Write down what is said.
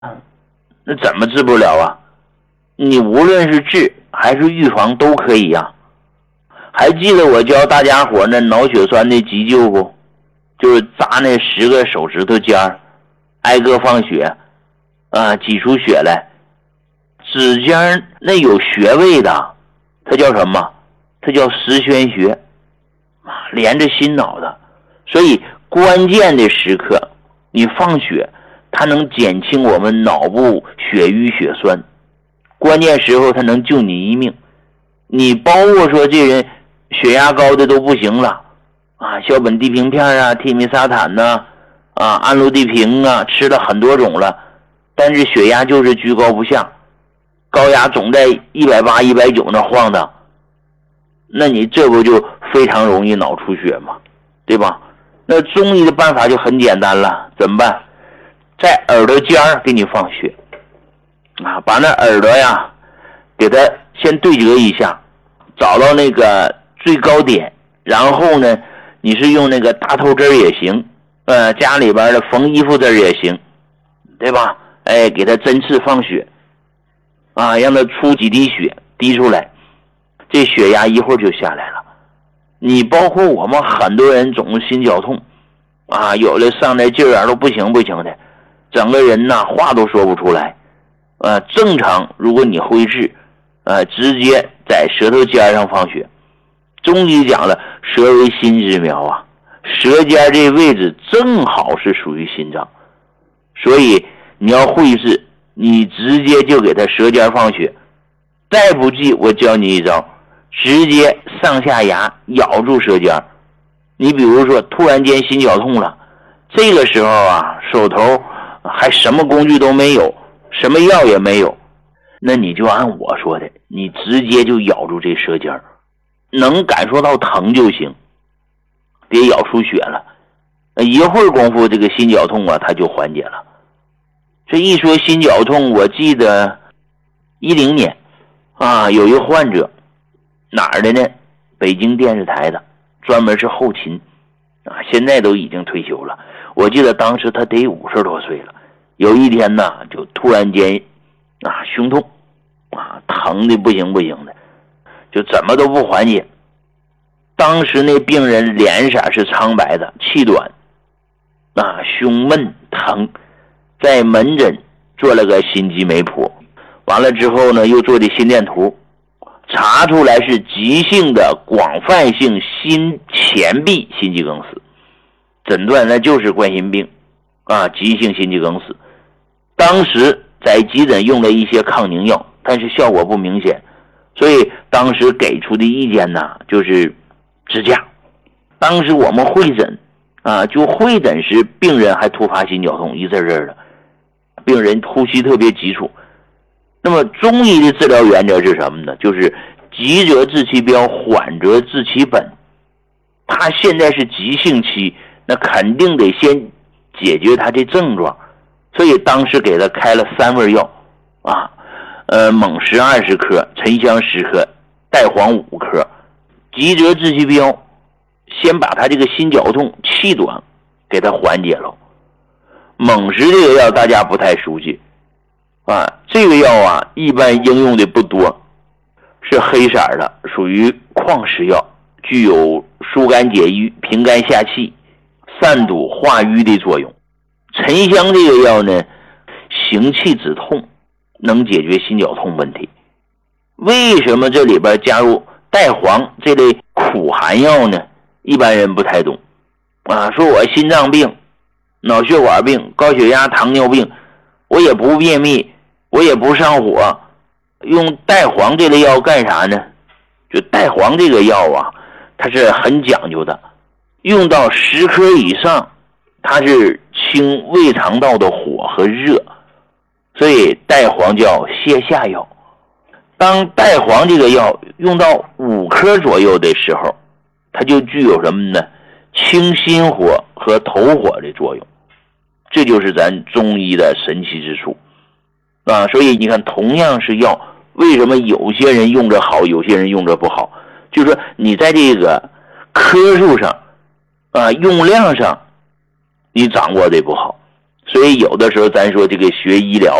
那怎么治不了啊？你无论是治还是预防都可以呀。还记得我教大家伙那脑血栓的急救不？就是扎那10个手指头尖儿，挨个放血，挤出血来。指尖那有穴位的，它叫什么？它叫十宣穴，连着心脑的。所以关键的时刻你放血，它能减轻我们脑部血瘀血栓，关键时候它能救你一命。你包括说这人血压高的都不行了硝苯地平片替米沙坦氨氯地平吃了很多种了，但是血压就是居高不下，高压总在180、190那晃荡，那你这不就非常容易脑出血吗？对吧？那中医的办法就很简单了，怎么办？在耳朵尖儿给你放血把那耳朵给它先对折一下，找到那个最高点，然后呢你是用那个大头针也行，家里边的缝衣服针也行，对吧？给它针刺放血让它出几滴血滴出来，这血压一会儿就下来了。你包括我们很多人总是心绞痛有的上来劲儿都不行的，整个人话都说不出来。正常如果你会治直接在舌头尖上放血。中医讲了，舌为心之苗舌尖这位置正好是属于心脏，所以你要会治，你直接就给他舌尖放血。再不济我教你一招，直接上下牙咬住舌尖。你比如说突然间心绞痛了，这个时候手头还什么工具都没有，什么药也没有，那你就按我说的，你直接就咬住这舌尖，能感受到疼就行，别咬出血了。一会儿功夫这个心绞痛它就缓解了。这一说心绞痛，我记得10年有一个患者，哪儿的呢？北京电视台的，专门是后勤现在都已经退休了。我记得当时他得50多岁了。有一天就突然间胸痛疼的不行的，就怎么都不缓解。当时那病人脸色是苍白的，气短胸闷疼，在门诊做了个心肌酶谱，完了之后呢又做的心电图，查出来是急性的广泛性心前壁心肌梗死，诊断那就是冠心病急性心肌梗死。当时在急诊用了一些抗凝药，但是效果不明显，所以当时给出的意见就是支架。当时我们会诊就会诊时病人还突发心绞痛，一阵阵的，病人呼吸特别急促。那么中医的治疗原则是什么呢？就是急则治其标，缓则治其本。他现在是急性期，那肯定得先解决他的症状，所以当时给他开了3味药锰石20克，沉香10克，代黄5克。急则治其标，先把他这个心绞痛气短给他缓解了。锰石这个药大家不太熟悉这个药一般应用的不多，是黑色的，属于矿石药，具有疏肝解郁、平肝下气、散堵化瘀的作用。沉香这个药呢，行气止痛，能解决心绞痛问题。为什么这里边加入代黄这类苦寒药呢？一般人不太懂说我心脏病、脑血管病、高血压、糖尿病，我也不便秘，我也不上火，用代黄这类药干啥呢？就代黄这个药它是很讲究的，用到10克以上，它是清胃肠道的火和热，所以代黄叫泻下药。当代黄这个药用到5克左右的时候，它就具有什么呢？清心火和头火的作用。这就是咱中医的神奇之处所以你看，同样是药，为什么有些人用着好，有些人用着不好？就是说你在这个颗数上用量上你掌握的不好， 所以有的时候咱说这个学医疗